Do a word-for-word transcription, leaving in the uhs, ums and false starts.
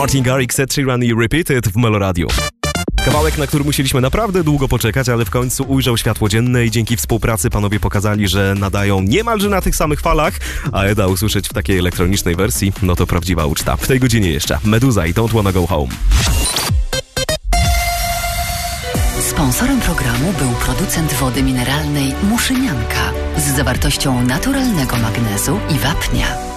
Martin Garrix, Set Sheeran i Repeated w Meloradiu. Kawałek, na który musieliśmy naprawdę długo poczekać, ale w końcu ujrzał światło dzienne i dzięki współpracy panowie pokazali, że nadają niemalże na tych samych falach, a Eda usłyszeć w takiej elektronicznej wersji, no to prawdziwa uczta. W tej godzinie jeszcze Meduza i Don't Wanna Go Home. Sponsorem programu był producent wody mineralnej Muszynianka z zawartością naturalnego magnezu i wapnia.